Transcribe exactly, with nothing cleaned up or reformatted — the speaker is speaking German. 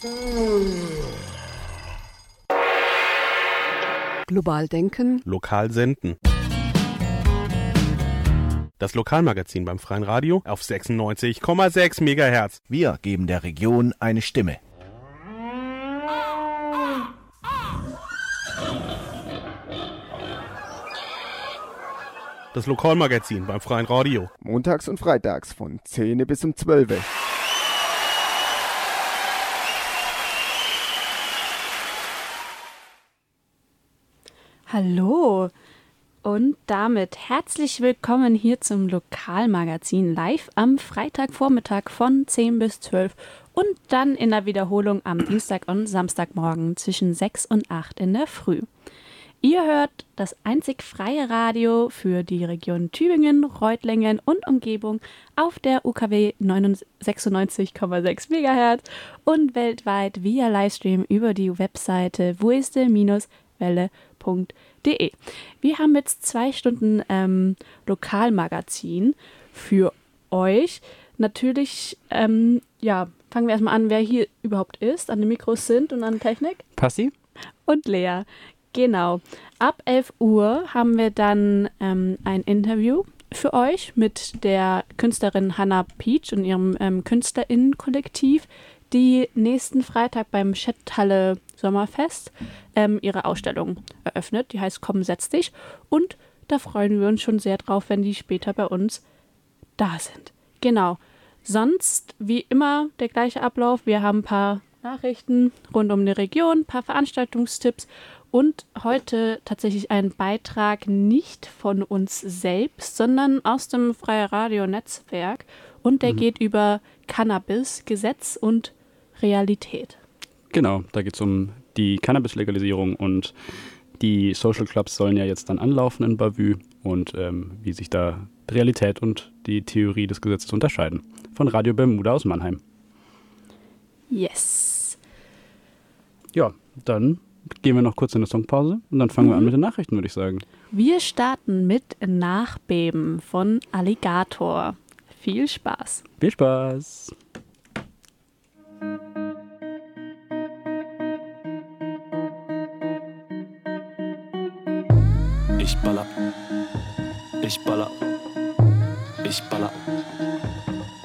Global denken. Lokal senden. Das Lokalmagazin beim Freien Radio auf sechsundneunzig Komma sechs Megahertz. Wir geben der Region eine Stimme. Das Lokalmagazin beim Freien Radio. Montags und freitags von zehn bis um zwölf. Hallo und damit herzlich willkommen hier zum Lokalmagazin live am Freitagvormittag von zehn bis zwölf und dann in der Wiederholung am Dienstag und Samstagmorgen zwischen sechs und acht in der Früh. Ihr hört das einzig freie Radio für die Region Tübingen, Reutlingen und Umgebung auf der U K W sechsundneunzig Komma sechs Megahertz und weltweit via Livestream über die Webseite wuiste Welle punkt de. Wir haben jetzt zwei Stunden ähm, Lokalmagazin für euch. Natürlich, ähm, ja, fangen wir erstmal an, wer hier überhaupt ist, an den Mikros sind und an Technik. Passi. Und Lea. Genau. Ab elf Uhr haben wir dann ähm, ein Interview für euch mit der Künstlerin Hannah Peach und ihrem ähm, KünstlerInnen-Kollektiv, die nächsten Freitag beim Schetthalle Sommerfest ähm, ihre Ausstellung eröffnet. Die heißt Komm, setz dich. Und da freuen wir uns schon sehr drauf, wenn die später bei uns da sind. Genau. Sonst, wie immer, der gleiche Ablauf. Wir haben ein paar Nachrichten rund um die Region, ein paar Veranstaltungstipps und heute tatsächlich ein Beitrag nicht von uns selbst, sondern aus dem Freie Radio Netzwerk. Und der mhm. geht über Cannabis, Gesetz und Realität. Genau, da geht es um die Cannabis-Legalisierung und die Social Clubs sollen ja jetzt dann anlaufen in Bavü und ähm, wie sich da die Realität und die Theorie des Gesetzes unterscheiden. Von Radio Bermuda aus Mannheim. Yes. Ja, dann gehen wir noch kurz in eine Songpause und dann fangen mhm. wir an mit den Nachrichten, würde ich sagen. Wir starten mit Nachbeben von Alligator. Viel Spaß. Viel Spaß. Ich baller, ich baller, ich baller.